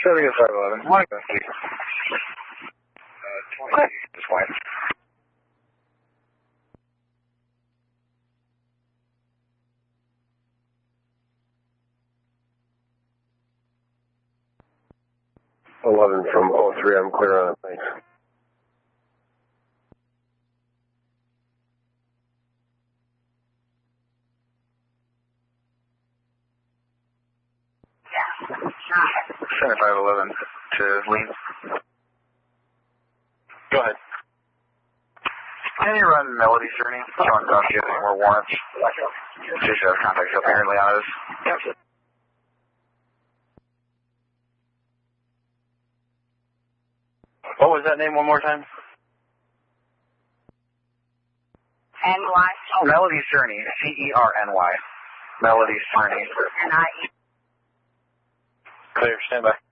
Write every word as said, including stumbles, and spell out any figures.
seventy-five eleven. What? Uh, twenty. Just white. eleven from oh three, I'm clear on it, thanks. seventy-five eleven to lean. Go ahead. Can you run Melody's Journey? Showing if you have any more warrants. She should have contacts up here in Leona's. Yep. What was that name one more time? N Y. Oh, Melody's Journey. C E R N Y. Melody's Journey. N I E. Clear, stand by.